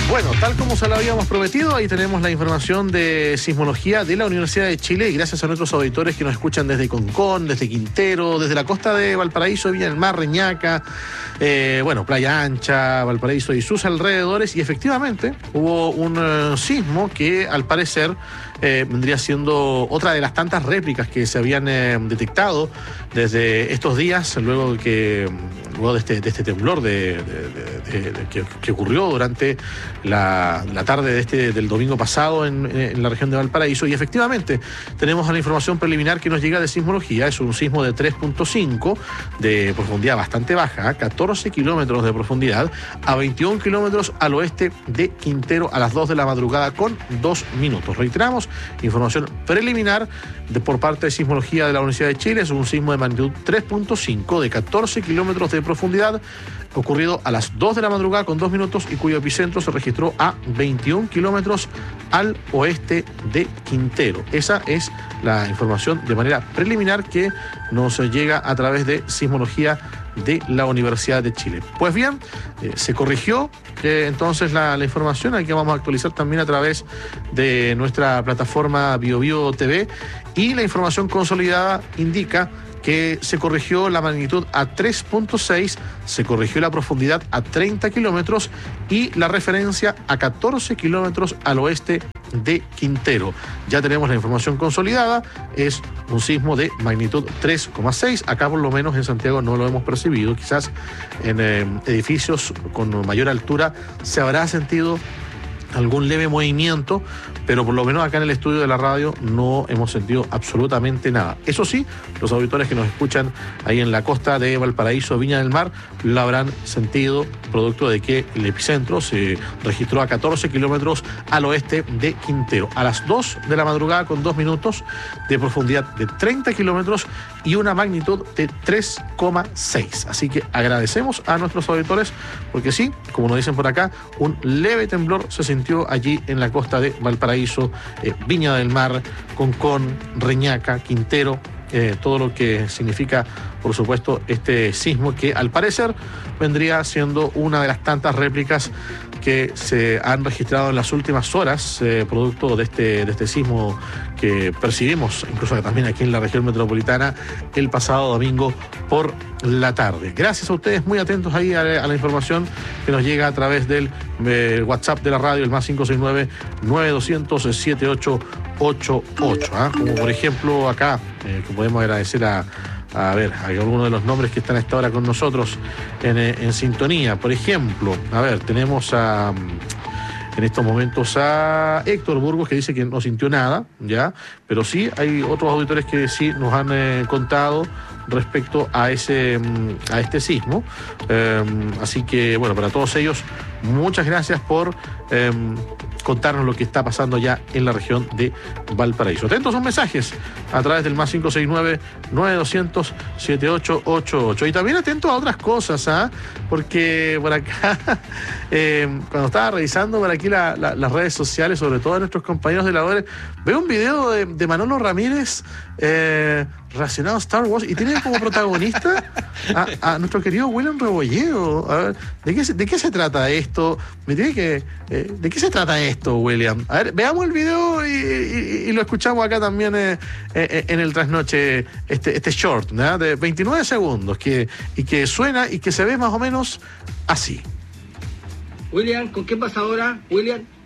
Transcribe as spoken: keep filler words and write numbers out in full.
Bueno, tal como se lo habíamos prometido, ahí tenemos la información de sismología de la Universidad de Chile y gracias a nuestros auditores que nos escuchan desde Concón, desde Quintero, desde la costa de Valparaíso, Viña del Mar, Reñaca, eh, bueno, Playa Ancha, Valparaíso y sus alrededores, y efectivamente hubo un uh, sismo que al parecer eh, vendría siendo otra de las tantas réplicas que se habían eh, detectado desde estos días, luego que luego de este, de este temblor de, de, de, de, de, que, que ocurrió durante la, la tarde de este, del domingo pasado en, en la región de Valparaíso. Y efectivamente tenemos la información preliminar que nos llega de sismología. Es un sismo de tres punto cinco de profundidad bastante baja, catorce kilómetros de profundidad, a veintiún kilómetros al oeste de Quintero a las dos de la madrugada con dos minutos. Reiteramos, información preliminar de, por parte de sismología de la Universidad de Chile. Es un sismo de magnitud tres punto cinco de catorce kilómetros de profundidad, ocurrido a las dos de la madrugada con dos minutos y cuyo epicentro se registró a veintiún kilómetros al oeste de Quintero. Esa es la información de manera preliminar que nos llega a través de sismología de la Universidad de Chile. Pues bien, eh, se corrigió eh, entonces la, la información, aquí vamos a actualizar también a través de nuestra plataforma BioBio T V, y la información consolidada indica que se corrigió la magnitud a tres punto seis, se corrigió la profundidad a treinta kilómetros y la referencia a catorce kilómetros al oeste de Quintero. Ya tenemos la información consolidada, es un sismo de magnitud tres coma seis, acá por lo menos en Santiago no lo hemos percibido, quizás en eh, edificios con mayor altura se habrá sentido algún leve movimiento, pero por lo menos acá en el estudio de la radio no hemos sentido absolutamente nada. Eso sí, los auditores que nos escuchan ahí en la costa de Valparaíso, Viña del Mar, lo habrán sentido, producto de que el epicentro se registró a catorce kilómetros al oeste de Quintero, a las dos de la madrugada con dos minutos, de profundidad de treinta kilómetros y una magnitud de tres coma seis. Así que agradecemos a nuestros auditores, porque sí, como nos dicen por acá, un leve temblor se sintió allí en la costa de Valparaíso, eh, Viña del Mar, Concón, Reñaca, Quintero, eh, todo lo que significa, por supuesto, este sismo que al parecer vendría siendo una de las tantas réplicas que se han registrado en las últimas horas, eh, producto de este, de este sismo que percibimos, incluso también aquí en la región metropolitana, el pasado domingo por la tarde. Gracias a ustedes, muy atentos ahí a, a la información que nos llega a través del eh, WhatsApp de la radio, el más cinco seis nueve, nueve dos cero cero, siete ocho ocho ocho. ¿eh? Como por ejemplo acá, eh, que podemos agradecer a A ver, hay algunos de los nombres que están a esta hora con nosotros en, en sintonía. Por ejemplo, a ver, tenemos a, en estos momentos a Héctor Burgos, que dice que no sintió nada, ¿ya? Pero sí, hay otros auditores que sí nos han eh, contado respecto a ese a este sismo. Eh, así que, bueno, para todos ellos, muchas gracias por eh, contarnos lo que está pasando ya en la región de Valparaíso. Atentos a sus mensajes a través del más cinco seis nueve, nueve dos cero cero, siete ocho ocho ocho. Y también atentos a otras cosas, ¿ah? ¿eh? Porque por acá, eh, cuando estaba revisando por aquí la, la, las redes sociales, sobre todo de nuestros compañeros de labores, veo un video de, de Manolo Ramírez eh, relacionado a Star Wars y tiene como protagonista a, a nuestro querido William Rebolledo. A ver, ¿de qué, ¿de qué se trata esto? Me tiene que, eh, ¿de qué se trata esto, William? A ver, veamos el video y, y, y lo escuchamos acá también eh, eh, en el trasnoche, este, este short, ¿no? De veintinueve segundos que, y que suena y que se ve más o menos así. William, ¿con qué pasa ahora? William.